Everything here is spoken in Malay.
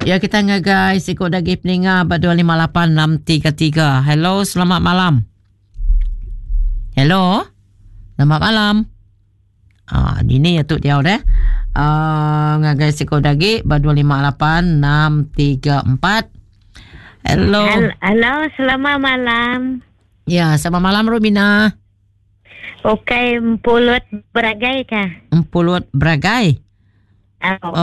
Ya, kita guys ikut dagi peninga 258-633. Hello, selamat malam. Hello. Selamat malam. Ini ya tu dia dah. Guys ikut dagi 258-634. Hello. Halo, selamat malam. Ya, selamat malam Rubina. Okay, Pulut Beragai kah? Pulut Beragai. Oh.